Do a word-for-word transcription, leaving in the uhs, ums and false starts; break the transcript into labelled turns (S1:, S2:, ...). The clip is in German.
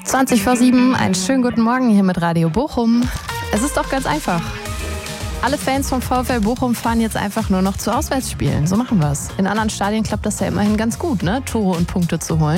S1: zwanzig vor sieben, einen schönen guten Morgen hier mit Radio Bochum. Es ist doch ganz einfach. Alle Fans vom VfL Bochum fahren jetzt einfach nur noch zu Auswärtsspielen. So machen wir es. In anderen Stadien klappt das ja immerhin ganz gut, ne? Tore und Punkte zu holen.